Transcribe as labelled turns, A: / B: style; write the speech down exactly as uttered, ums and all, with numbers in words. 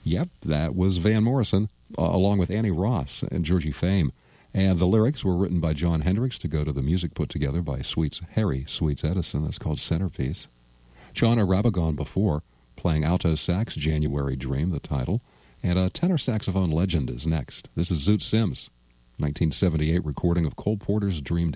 A: Yep, that was Van Morrison, uh, along with Annie Ross and Georgie Fame. And the lyrics were written by John Hendricks to go to the music put together by Sweets, Harry Sweets Edison. That's called Centerpiece. John Arabagon before, playing alto sax, January Dream, the title. And a tenor saxophone legend is next. This is Zoot Sims, nineteen seventy-eight recording of Cole Porter's Dream